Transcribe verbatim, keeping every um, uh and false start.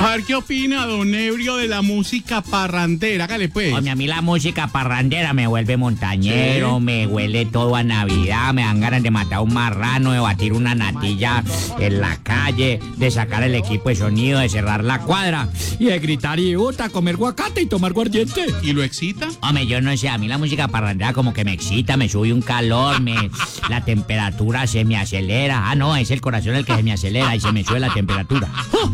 A ver qué opina don Ebrio de la música parrandera. Hágale pues. Hombre, a mí la música parrandera me vuelve montañero, ¿Sí? me huele todo a Navidad, me dan ganas de matar un marrano, de batir una natilla en la calle, de sacar el equipo de sonido, de cerrar la cuadra y de gritar y bota, comer guacate y tomar guardiente. ¿Y lo excita? Hombre, yo no sé, a mí la música parrandera como que me excita, me sube un calor, me, la temperatura se me acelera. Ah, no, es el corazón el que se me acelera y se me sube la temperatura. ¡Oh!